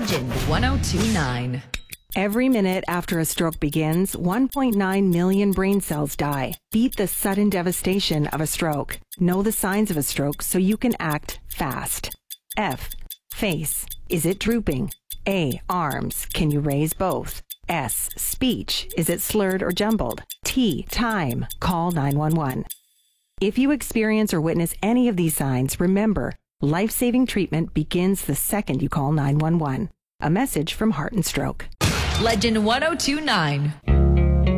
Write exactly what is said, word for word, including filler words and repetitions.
Legend ten twenty-nine. Every minute after a stroke begins, one point nine million brain cells die. Beat the sudden devastation of a stroke. Know the signs of a stroke so you can act fast. F. Face. Is it drooping? A. Arms. Can you raise both? S. Speech. Is it slurred or jumbled? T. Time. Call nine one one. If you experience or witness any of these signs, remember, life-saving treatment begins the second you call nine one one. A message from Heart and Stroke. Legend ten twenty-nine.